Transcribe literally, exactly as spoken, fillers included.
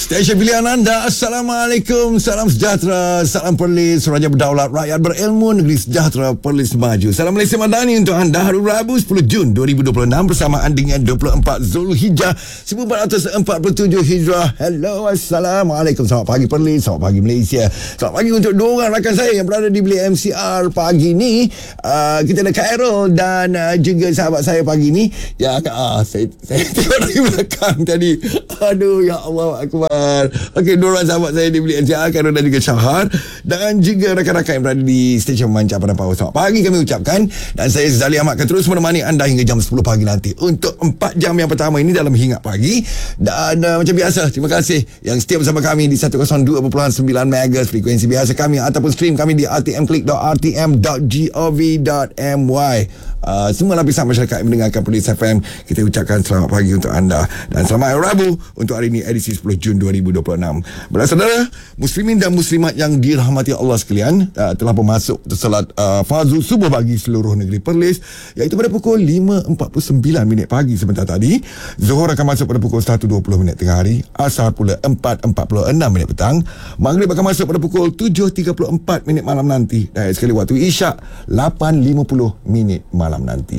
Stesen pilihan anda. Assalamualaikum, salam sejahtera, salam Perlis, Raja berdaulat, rakyat berilmu, negeri sejahtera, Perlis maju. Salam Malaysia Madani untuk anda hari Rabu sepuluh Jun dua ribu dua puluh enam bersamaan dengan dua puluh empat Zulhijjah seribu empat ratus empat puluh tujuh Hijrah. Hello, Assalamualaikum. Selamat pagi Perlis, selamat pagi Malaysia. Selamat pagi untuk dua orang rakan saya yang berada di bilik M C R pagi ni. Uh, kita ada Khairul dan uh, juga sahabat saya pagi ni. Ya, uh, saya, saya tengok dari belakang tadi. Aduh, ya Allah Akbar. Okey, dua orang sahabat saya di bilik M C R, Khairul dan juga Syahar, dan juga rakan-rakan yang berada di stesen Memancar Padang Power. Selamat pagi kami ucapkan, dan saya Zali Ahmad akan terus menemani anda hingga jam sepuluh pagi nanti untuk empat jam yang pertama ini dalam Hingat Pagi. Dan uh, macam biasa, terima kasih yang setia bersama kami di seratus dua perpuluhan sembilan megahertz frekuensi biasa kami, ataupun stream kami di r t m click dot r t m dot gov dot m y. Uh, semua lapisan masyarakat yang mendengarkan Perlis F M, kita ucapkan selamat pagi untuk anda dan selamat hari Rabu untuk hari ini, edisi sepuluh Jun dua ribu dua puluh enam. Saudara muslimin dan muslimat yang dirahmati Allah sekalian, uh, telah bermasuk solat uh, fardu subuh bagi seluruh negeri Perlis, iaitu pada pukul lima empat puluh sembilan minit pagi sebentar tadi. Zuhur akan masuk pada pukul satu dua puluh minit tengah hari, Asar pula empat empat puluh enam minit petang, Maghrib akan masuk pada pukul tujuh tiga puluh empat minit malam nanti, dan sekali waktu Isyak lapan lima puluh minit malam nanti.